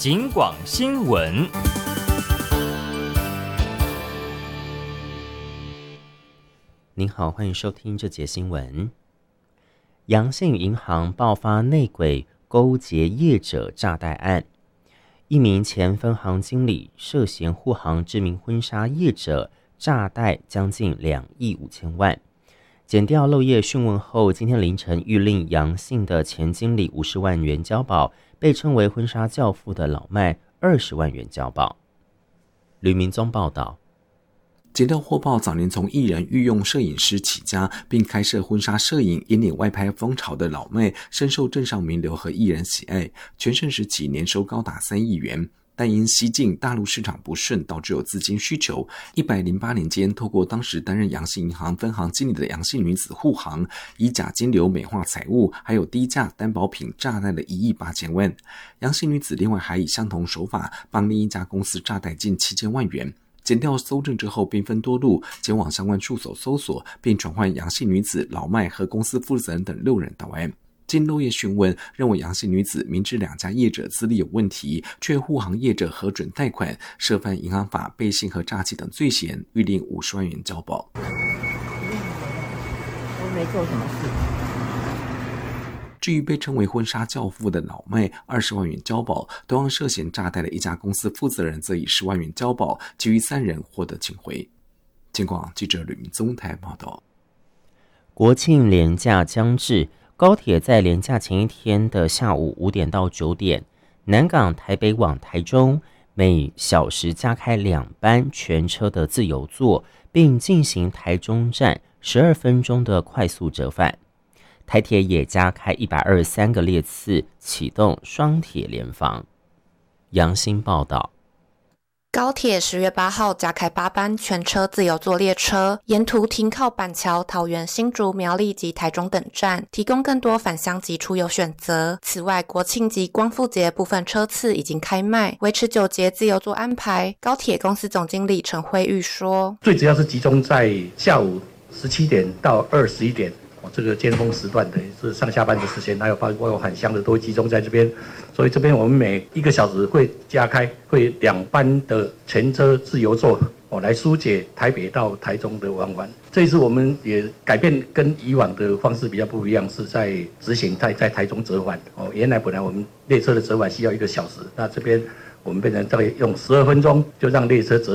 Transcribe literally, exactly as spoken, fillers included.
警广新闻。 您好，欢迎收听这节新闻。阳信银行爆发内鬼勾结业者诈贷案，一名前分行经理涉嫌护航知名婚纱业者诈贷将近两亿五千万。检调漏夜讯问后，今天凌晨谕令阳信的前经理五十万元交保，被称为婚纱教父的老麦二十万元交保。吕明宗报道。 检调获报，早年从艺人御用摄影师起家，并开设婚纱摄影引领外拍风潮的老麦，深受镇上名流和艺人喜爱，全盛时期年收高达三亿元。但因西进大陆市场不顺，导致有资金需求。一百零八年间，透过当时担任阳信银行分行经理的阳信女子护航，以假金流美化财物，还有低价担保品诈贷了一亿八千万。阳信女子另外还以相同手法帮另一家公司诈贷近七千万元。检调搜证之后，兵分多路，前往相关处所搜索，并传唤阳信女子、老麦和公司负责人等六人到案。经漏夜询问，认为阳信女子明知两家业者资历有问题，却护航业者核准贷款，涉犯银行法、背信和诈欺等罪嫌，预令五十万元交保。 我没做什么事。 至于被称为婚纱教父的老麦二十万元交保，同样涉嫌诈贷的一家公司负责人则以十万元交保，其余三人获得请回。警广记者吕明宗台报道。 国庆连假将至，高铁在连假前一天的下午五点到九点，南港台北往台中每小时加开两班全车的自由座，并进行台中站十二分钟的快速折返。台铁也加开一百二十三个列次，启动双铁联防。杨新报道。 高铁十月八号加开八班全车自由座列车，沿途停靠板桥、桃园、新竹、苗栗及台中等站，提供更多返乡及出游选择。此外，国庆及光复节部分车次已经开卖，维持九节自由座安排。高铁公司总经理陈慧玉说：“ 最主要是集中在下午十七点到二十一点。”这个尖峰时段的是上下班的时间，还有包括返乡的都会集中在这边，所以这边我们每一个小时会加开会两班的全车自由座哦，来疏解台北到台中的往返。这一次我们也改变跟以往的方式比较不一样，是在执行在在台中折返哦。原来本来我们列车的折返需要一个小时，那这边我们变成大概用十二分钟就让列车折。